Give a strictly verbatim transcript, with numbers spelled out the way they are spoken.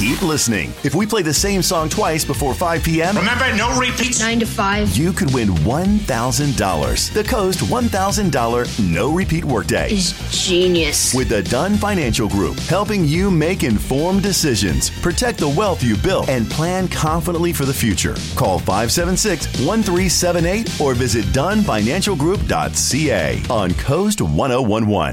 keep listening. If we play the same song twice before five p.m., remember, no repeats. nine to five. You could win one thousand dollars. The Coast one thousand dollars no repeat workday Is genius. with the Dunn Financial Group, helping you make informed decisions, protect the wealth you built, and plan confidently for the future. Call five seven six, one three seven eight or visit Dunn Financial Group dot c a on Coast one oh one one.